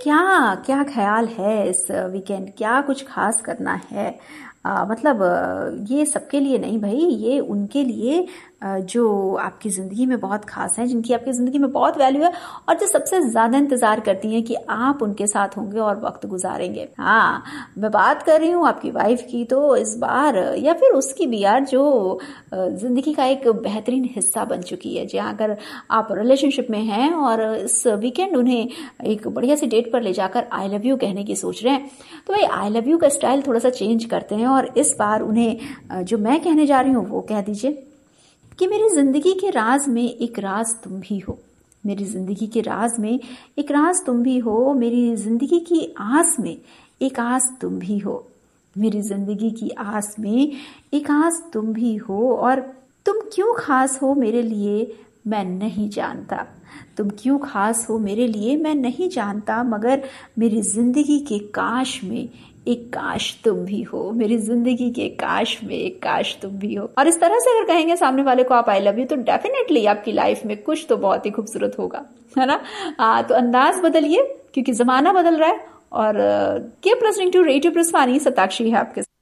क्या क्या ख्याल है इस वीकेंड, क्या कुछ खास करना है? मतलब ये सबके लिए नहीं भाई, ये उनके लिए जो आपकी ज़िंदगी में बहुत खास हैं, जिनकी आपकी ज़िंदगी में बहुत वैल्यू है और जो सबसे ज़्यादा इंतज़ार करती हैं कि आप उनके साथ होंगे और वक्त गुजारेंगे। हाँ, मैं बात कर रही हूँ आपकी वाइफ की। तो इस बार या फिर उसकी भी यार, जो ज़िंदगी का एक बेहतरीन हिस्सा बन चुकी है, जहाँ अगर आप रिलेशनशिप में हैं और इस वीकेंड उन्हें एक बढ़िया सी डेट पर ले जाकर आई लव यू कहने की सोच रहे हैं, तो भाई आई लव यू का स्टाइल थोड़ा सा चेंज करते हैं और इस बार उन्हें जो मैं कहने जा रही हूँ वो कह दीजिए कि मेरी जिंदगी के राज में एक राज तुम भी हो। मेरी जिंदगी के राज में एक राज तुम भी हो। मेरी जिंदगी की आस में एक आस तुम भी हो। मेरी जिंदगी की आस में एक आस तुम भी हो। और तुम क्यों खास हो मेरे लिए मैं नहीं जानता। तुम क्यों खास हो मेरे लिए मैं नहीं जानता, मगर मेरी जिंदगी के काश में एक काश तुम भी हो। मेरी जिंदगी के काश में एक काश तुम भी हो। और इस तरह से अगर कहेंगे सामने वाले को आप आई लव यू, तो डेफिनेटली आपकी लाइफ में कुछ तो बहुत ही खूबसूरत होगा, है ना? तो अंदाज बदलिए क्योंकि जमाना बदल रहा है। और keep listening to radio प्रिस्वानी। Satakshi है आपके